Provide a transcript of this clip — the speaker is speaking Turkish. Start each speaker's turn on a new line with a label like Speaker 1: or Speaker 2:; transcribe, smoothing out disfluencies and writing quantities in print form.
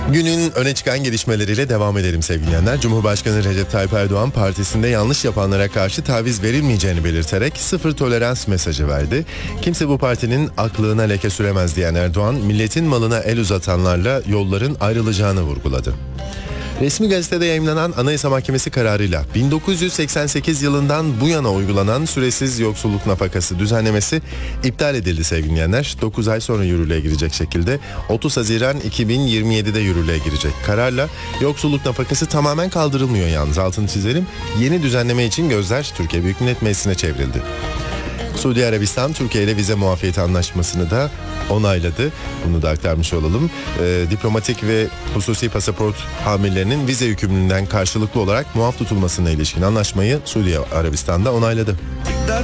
Speaker 1: Günün öne çıkan gelişmeleriyle devam edelim sevgili dinleyenler. Cumhurbaşkanı Recep Tayyip Erdoğan partisinde yanlış yapanlara karşı taviz verilmeyeceğini belirterek sıfır tolerans mesajı verdi. Kimse bu partinin aklına leke süremez diyen Erdoğan, milletin malına el uzatanlarla yolların ayrılacağını vurguladı. Resmi gazetede yayımlanan Anayasa Mahkemesi kararıyla 1988 yılından bu yana uygulanan süresiz yoksulluk nafakası düzenlemesi iptal edildi sevgili dinleyenler. 9 ay sonra yürürlüğe girecek şekilde 30 Haziran 2027'de yürürlüğe girecek. Kararla yoksulluk nafakası tamamen kaldırılmıyor yalnız, altını çizelim. Yeni düzenleme için gözler Türkiye Büyük Millet Meclisi'ne çevrildi. Suudi Arabistan Türkiye ile vize muafiyeti anlaşmasını da onayladı. Bunu da aktarmış olalım. Diplomatik ve hususi pasaport hamillerinin vize yükümlülüğünden karşılıklı olarak muaf tutulmasına ilişkin anlaşmayı Suudi Arabistan'da onayladı.